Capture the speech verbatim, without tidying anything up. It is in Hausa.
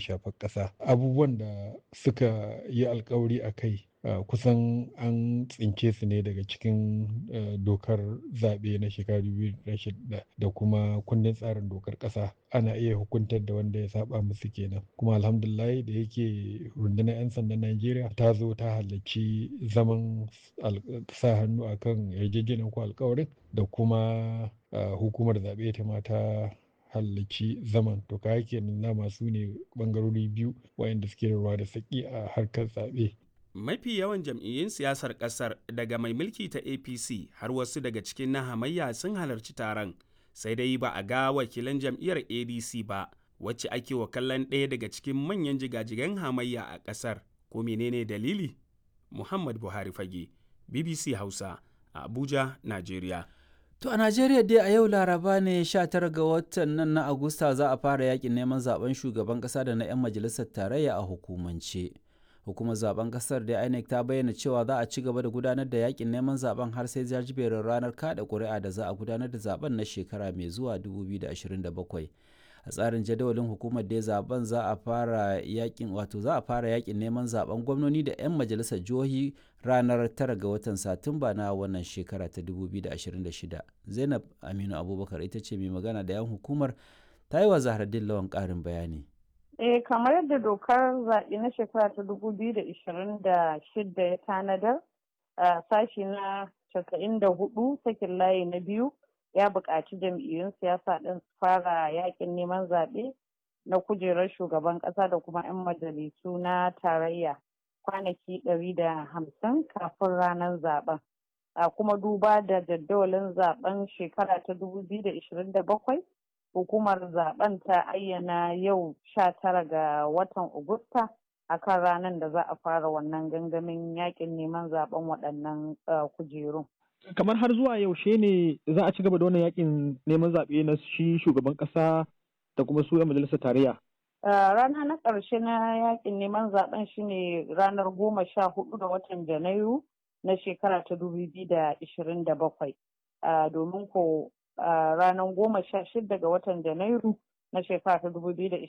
shafar ƙasa. Abubuwan da suka yi alkawari a kai Uh, kusan an tsince su ne daga cikin uh, dokar zaɓe na shekaru biyu da shida da kuma kundin tsarin dokar ƙasa. Ana iya hukuntar da wanda ya saba musu kenan, kuma alhamdulillah da yake rundunar 'yan sandan Najeriya ta zo ta halarci zaman sa hannu akan yarjejeniyar ko alkawarin, da kuma uh, hukumar zaɓe ta mata halarci zaman. To ka kenan na masu ne bangarori biyu wayanda suke da ruwa da saki a harkar zaɓe. Mafi yawan jam'iyyun siyasar ƙasar, daga mai mulki ta A P C har wasu daga cikin na hamayya, sun halarci taron, sai dai ba a ga wakilan jam'iyyar A D C ba, wacce ake wa kallon ɗaya daga cikin manyan jigajigan hamayya a ƙasar. Ko menene dalili? Muhammad Buhari Fage, B B C Hausa, a Abuja, Najeriya. To a Najeriya dai a yau Laraba ne sha tara ga watan nan na Agusta za a fara yakin neman zaben shugaban ƙasa da na 'yan majalisar tarayya a hukumance. Hukumar zaben kasar da I N E C ta bayyana cewa za a ci gaba da gudanar da yakin neman zaben har sai jajiberin ranar kada ƙuri'a da za a gudanar da zaben na shekara mai zuwa dubu biyu da ashirin da bakwai. A tsarin jadawalin hukumar da zaben za a fara yakin wato za a fara yakin neman zaben gwamnoni da 'yan majalisar jihohi ranar tara ga watan Satumba na wannan shekara ta dubu biyu da ashirin da shida. Zainab Aminu Abubakar ita ce mai magana da 'yan hukumar, ta yi wa Zahraddin Lawan ƙarin bayani. Eh, kamar yadda dokar zaɓe na shekara ta dubu biyu da ashirin da shida ya tanadar, a sashi na casa'in da hudu sakin layi na biyu ya buƙaci jam'iyyun siyasa ɗin su fara yakin neman zaɓe na kujerar shugaban ƙasa da kuma 'yan majalisu na tarayya kwanaki ɗari da hamsin kafin ranar zaɓen. A kuma duba da jadawalin zaɓen shekara ta dubu biyu da ashirin da bakwai, hukumar zaben ta ayyana yau sha tara ga watan Agusta akan ranar da za a fara wannan gangamin yakin neman zaben waɗannan kujerun. Kamar har zuwa yaushe ne za a ci gaba da wannan yakin neman zaɓe na shi shugaban ƙasa da kuma su 'yan majalisar tarayya? Rana na ƙarshe na yakin neman zaben shine ranar goma sha hudu ga watan Janairu na shekara ta dubu biyu da ashirin da bakwai. Domin ko Uh, ranar goma sha shida ga watan Janairu na shekara ta dubu biyu da